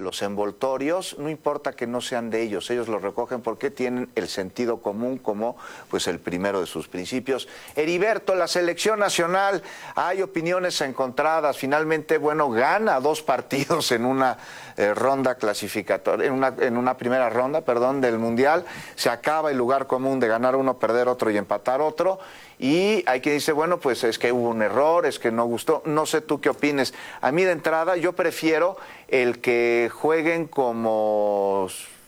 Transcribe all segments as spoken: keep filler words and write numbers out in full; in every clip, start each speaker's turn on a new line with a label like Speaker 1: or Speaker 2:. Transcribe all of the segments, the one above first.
Speaker 1: los envoltorios, no importa que no sean de ellos, ellos los recogen porque tienen el sentido común como pues el primero de sus principios. Heriberto, la selección nacional, hay opiniones encontradas, finalmente, bueno, gana dos partidos en una eh, ronda clasificatoria, en una, en una primera ronda, perdón, del Mundial, se acaba el lugar común de ganar uno, perder otro y empatar otro. Y hay quien dice, bueno, pues es que hubo un error, es que no gustó. No sé tú qué opines. A mí de entrada yo prefiero el que jueguen como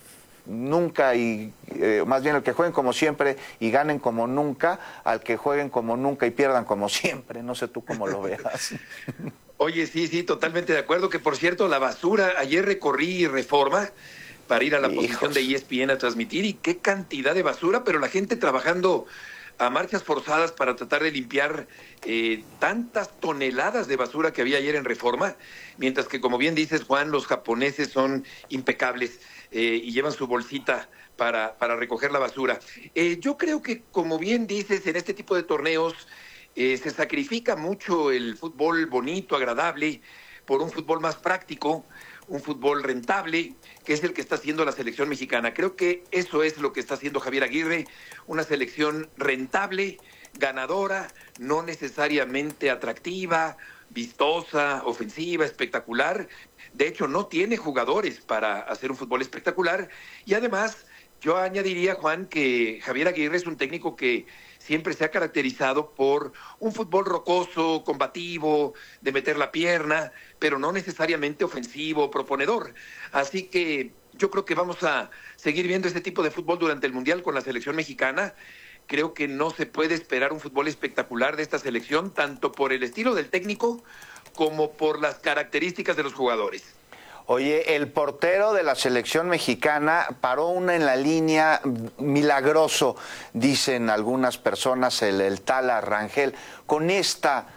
Speaker 1: nunca y eh, más bien el que jueguen como siempre y ganen como nunca, al que jueguen como nunca y pierdan como siempre. No sé tú cómo lo veas.
Speaker 2: Oye, sí, sí, totalmente de acuerdo. Que por cierto, la basura, ayer recorrí Reforma para ir a la
Speaker 1: Hijos.
Speaker 2: posición de E S P N a transmitir, y qué cantidad de basura, pero la gente trabajando a marchas forzadas para tratar de limpiar eh, tantas toneladas de basura que había ayer en Reforma, mientras que, como bien dices, Juan, los japoneses son impecables eh, y llevan su bolsita para, para recoger la basura. Eh, yo creo que, como bien dices, en este tipo de torneos eh, se sacrifica mucho el fútbol bonito, agradable, por un fútbol más práctico, un fútbol rentable, que es el que está haciendo la selección mexicana. Creo que eso es lo que está haciendo Javier Aguirre, una selección rentable, ganadora, no necesariamente atractiva, vistosa, ofensiva, espectacular. De hecho, no tiene jugadores para hacer un fútbol espectacular. Y además, yo añadiría, Juan, que Javier Aguirre es un técnico que siempre se ha caracterizado por un fútbol rocoso, combativo, de meter la pierna, pero no necesariamente ofensivo, proponedor. Así que yo creo que vamos a seguir viendo este tipo de fútbol durante el Mundial con la selección mexicana. Creo que no se puede esperar un fútbol espectacular de esta selección, tanto por el estilo del técnico como por las características de los jugadores.
Speaker 1: Oye, el portero de la selección mexicana paró una en la línea, milagroso, dicen algunas personas, el, el Tala Rangel, con esta,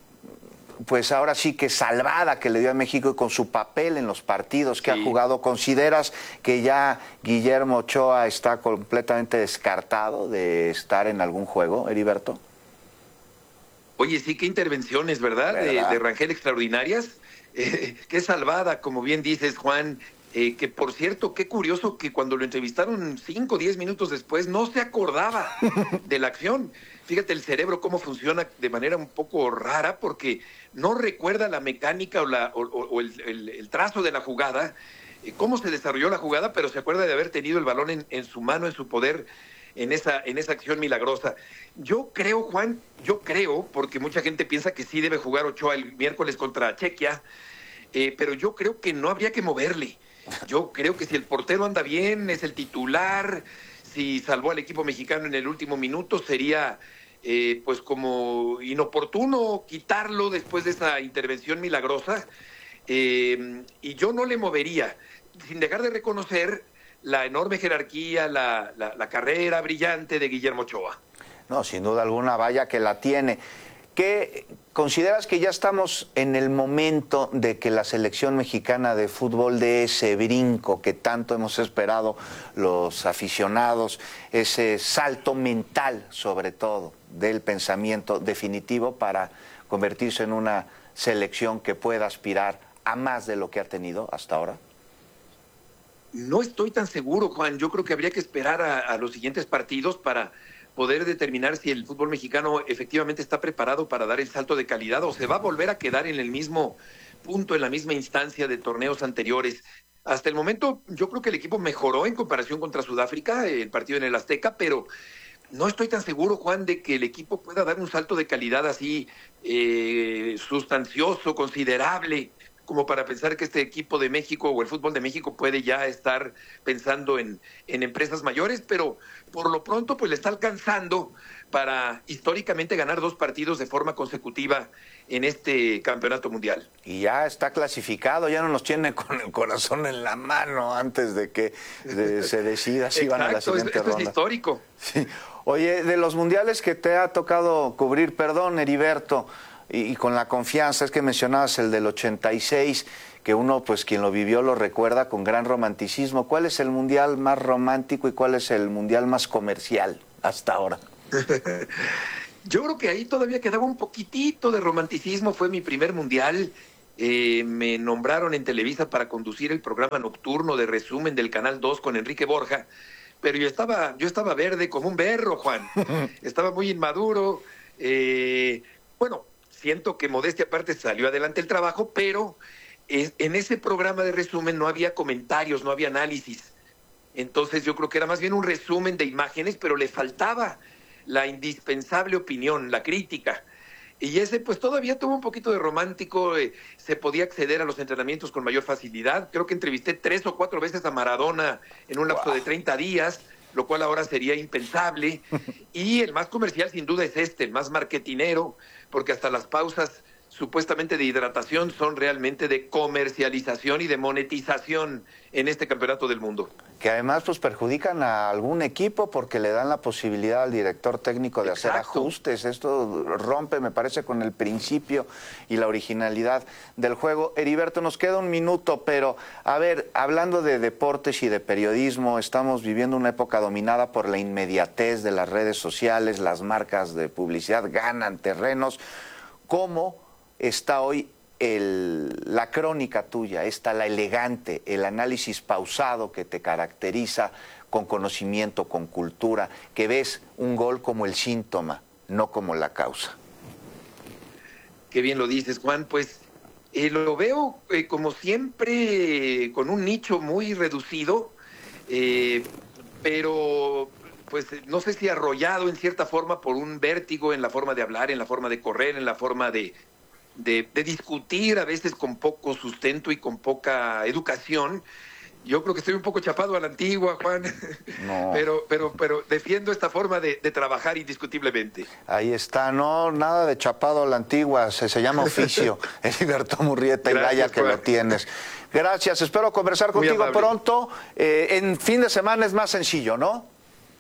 Speaker 1: pues ahora sí que salvada que le dio a México y con su papel en los partidos que sí ha jugado. ¿Consideras que ya Guillermo Ochoa está completamente descartado de estar en algún juego, Heriberto?
Speaker 2: Oye, sí, qué intervenciones, ¿verdad? ¿verdad? De, de Rangel extraordinarias. Eh, qué salvada, como bien dices, Juan, eh, que por cierto, qué curioso que cuando lo entrevistaron cinco o diez minutos después no se acordaba de la acción. Fíjate el cerebro cómo funciona de manera un poco rara, porque no recuerda la mecánica o, la, o, o el, el, el trazo de la jugada, eh, cómo se desarrolló la jugada, pero se acuerda de haber tenido el balón en, en su mano, en su poder, en esa, en esa acción milagrosa. Yo creo, Juan, yo creo, porque mucha gente piensa que sí debe jugar Ochoa el miércoles contra Chequia, eh, pero yo creo que no habría que moverle. Yo creo que si el portero anda bien, es el titular, si salvó al equipo mexicano en el último minuto, sería eh, pues como inoportuno quitarlo después de esa intervención milagrosa, eh, y yo no le movería, sin dejar de reconocer la enorme jerarquía, la, la, la carrera brillante de Guillermo Ochoa.
Speaker 1: No, sin duda alguna, vaya que la tiene. ¿Qué consideras que ya estamos en el momento de que la selección mexicana de fútbol dé ese brinco que tanto hemos esperado los aficionados, ese salto mental sobre todo del pensamiento definitivo para convertirse en una selección que pueda aspirar a más de lo que ha tenido hasta ahora?
Speaker 2: No estoy tan seguro, Juan. Yo creo que habría que esperar a, a los siguientes partidos para poder determinar si el fútbol mexicano efectivamente está preparado para dar el salto de calidad o se va a volver a quedar en el mismo punto, en la misma instancia de torneos anteriores. Hasta el momento yo creo que el equipo mejoró en comparación contra Sudáfrica, el partido en el Azteca, pero no estoy tan seguro, Juan, de que el equipo pueda dar un salto de calidad así eh, sustancioso, considerable, como para pensar que este equipo de México o el fútbol de México puede ya estar pensando en, en empresas mayores, pero por lo pronto pues le está alcanzando para históricamente ganar dos partidos de forma consecutiva en este campeonato mundial.
Speaker 1: Y ya está clasificado, ya no nos tiene con el corazón en la mano antes de que de, se decida si van a la siguiente
Speaker 2: esto, esto
Speaker 1: ronda.
Speaker 2: Es histórico.
Speaker 1: Sí. Oye, de los mundiales que te ha tocado cubrir, perdón, Heriberto, y, y con la confianza, es que mencionabas el del ochenta y seis, que uno, pues quien lo vivió lo recuerda con gran romanticismo. ¿Cuál es el mundial más romántico y cuál es el mundial más comercial hasta ahora?
Speaker 2: Yo creo que ahí todavía quedaba un poquitito de romanticismo. Fue mi primer mundial. eh, me nombraron en Televisa para conducir el programa nocturno de resumen del Canal dos con Enrique Borja, pero yo estaba, yo estaba verde como un berro, Juan. Estaba muy inmaduro. Eh, bueno, siento que modestia aparte salió adelante el trabajo, pero es, en ese programa de resumen no había comentarios, no había análisis. Entonces yo creo que era más bien un resumen de imágenes, pero le faltaba la indispensable opinión, la crítica. Y ese pues todavía tuvo un poquito de romántico, eh, se podía acceder a los entrenamientos con mayor facilidad. Creo que entrevisté tres o cuatro veces a Maradona en un lapso wow. de treinta días, lo cual ahora sería impensable. Y el más comercial sin duda es este, el más marketinero, porque hasta las pausas supuestamente de hidratación son realmente de comercialización y de monetización en este campeonato del mundo.
Speaker 1: Que además pues perjudican a algún equipo porque le dan la posibilidad al director técnico de Exacto. hacer ajustes. Esto rompe, me parece, con el principio y la originalidad del juego. Heriberto, nos queda un minuto, pero a ver, hablando de deportes y de periodismo, estamos viviendo una época dominada por la inmediatez de las redes sociales, las marcas de publicidad ganan terrenos. ¿Cómo está hoy el, la crónica tuya, está la elegante, el análisis pausado que te caracteriza con conocimiento, con cultura, que ves un gol como el síntoma, no como la causa?
Speaker 2: Qué bien lo dices, Juan. Pues eh, lo veo eh, como siempre eh, con un nicho muy reducido, eh, pero pues no sé si arrollado en cierta forma por un vértigo en la forma de hablar, en la forma de correr, en la forma de... De, de discutir a veces con poco sustento y con poca educación. Yo creo que estoy un poco chapado a la antigua, Juan, no. pero, pero, pero defiendo esta forma de, de trabajar indiscutiblemente.
Speaker 1: Ahí está, no, nada de chapado a la antigua, se, se llama oficio, Heriberto Murrieta, y vaya que Juan. Lo tienes. Gracias, espero conversar contigo pronto. Eh, en fin de semana es más sencillo, ¿no?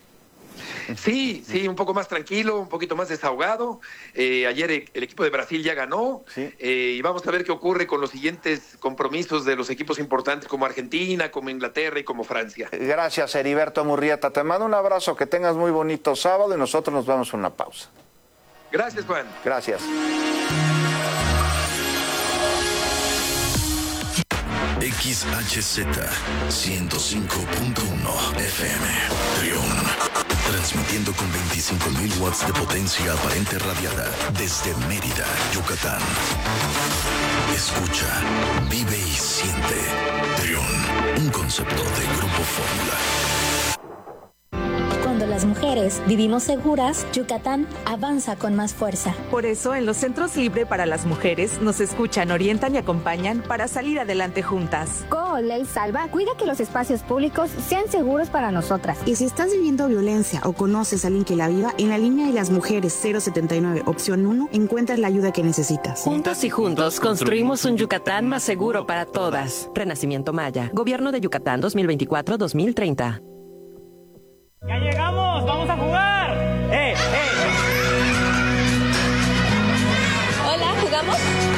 Speaker 2: Sí, sí, un poco más tranquilo, un poquito más desahogado. Eh, ayer el equipo de Brasil ya ganó, ¿sí? eh, y vamos a ver qué ocurre con los siguientes compromisos de los equipos importantes como Argentina, como Inglaterra y como Francia.
Speaker 1: Gracias, Heriberto Murrieta. Te mando un abrazo, que tengas muy bonito sábado y nosotros nos vamos a una pausa.
Speaker 2: Gracias, Juan.
Speaker 1: Gracias.
Speaker 3: X H Z ciento cinco punto uno F M Trión. Transmitiendo con veinticinco mil watts de potencia aparente radiada desde Mérida, Yucatán. Escucha, vive y siente. Trión, un concepto de Grupo Fórmula.
Speaker 4: Cuando las mujeres vivimos seguras, Yucatán avanza con más fuerza.
Speaker 5: Por eso, en los centros Libre para las mujeres nos escuchan, orientan y acompañan para salir adelante juntas.
Speaker 6: Co Ley Salva cuida que los espacios públicos sean seguros para nosotras.
Speaker 7: Y si estás viviendo violencia o conoces a alguien que la viva, en la línea de las mujeres cero setenta y nueve, opción uno, encuentras la ayuda que necesitas.
Speaker 8: Juntos y juntos construimos un Yucatán más seguro para todas. Renacimiento Maya. Gobierno de Yucatán dos mil veinticuatro a dos mil treinta.
Speaker 9: ¡Ya llegamos! ¡Vamos a jugar! ¡Eh, eh!
Speaker 10: Hola, ¿jugamos?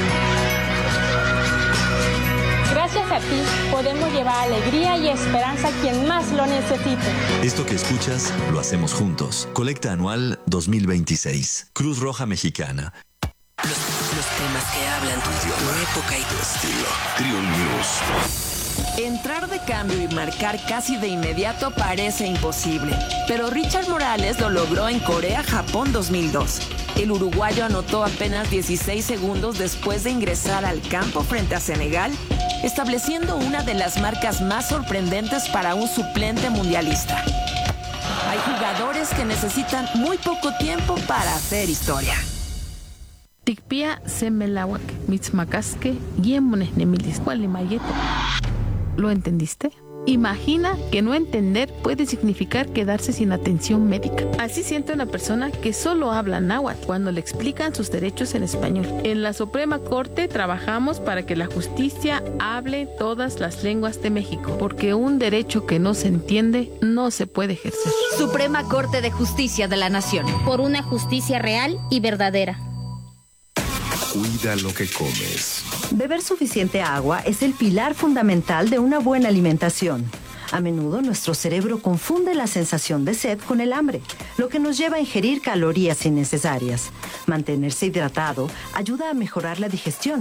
Speaker 10: Gracias a ti podemos llevar alegría y esperanza a quien más lo necesite.
Speaker 11: Esto que escuchas lo hacemos juntos. Colecta anual dos mil veintiséis. Cruz Roja Mexicana.
Speaker 12: Los, los temas que hablan tu idioma, tu época y tu estilo.
Speaker 3: Trión News.
Speaker 8: Entrar de cambio y marcar casi de inmediato parece imposible, pero Richard Morales lo logró en Corea-Japón dos mil dos. El uruguayo anotó apenas dieciséis segundos después de ingresar al campo frente a Senegal, estableciendo una de las marcas más sorprendentes para un suplente mundialista. Hay jugadores que necesitan muy poco tiempo para hacer historia.
Speaker 13: Tikpia semelawak, mitzmakaske, yemones nemilis, cualimayeto. ¿Lo entendiste? Imagina que no entender puede significar quedarse sin atención médica. Así siente una persona que solo habla náhuatl cuando le explican sus derechos en español. En la Suprema Corte trabajamos para que la justicia hable todas las lenguas de México, porque un derecho que no se entiende no se puede ejercer.
Speaker 14: Suprema Corte de Justicia de la Nación.
Speaker 15: Por una justicia real y verdadera.
Speaker 3: Cuida lo que comes.
Speaker 16: Beber suficiente agua es el pilar fundamental de una buena alimentación. A menudo nuestro cerebro confunde la sensación de sed con el hambre, lo que nos lleva a ingerir calorías innecesarias. Mantenerse hidratado ayuda a mejorar la digestión,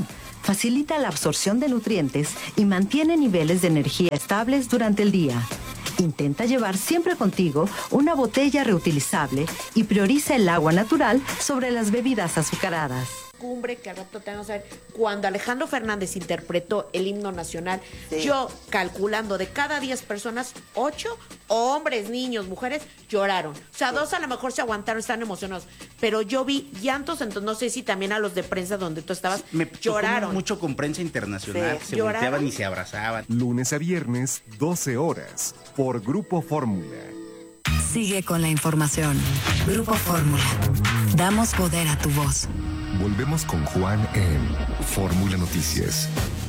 Speaker 16: facilita la absorción de nutrientes y mantiene niveles de energía estables durante el día. Intenta llevar siempre contigo una botella reutilizable y prioriza el agua natural sobre las bebidas azucaradas.
Speaker 17: Cumbre que al rato tenemos a ver, cuando Alejandro Fernández interpretó el himno nacional, sí. yo calculando de cada diez personas, ocho hombres, niños, mujeres, lloraron. O sea, sí. dos a lo mejor se aguantaron, están emocionados. Pero yo vi llantos, entonces no sé si también a los de prensa donde tú estabas,
Speaker 18: Me
Speaker 17: lloraron.
Speaker 18: mucho con prensa internacional, sí. se
Speaker 17: ¿Lloraron?
Speaker 18: volteaban y se abrazaban.
Speaker 19: Lunes a viernes, doce horas, por Grupo Fórmula.
Speaker 20: Sigue con la información. Grupo Fórmula. Damos poder a tu voz.
Speaker 19: Volvemos con Juan en Fórmula Noticias.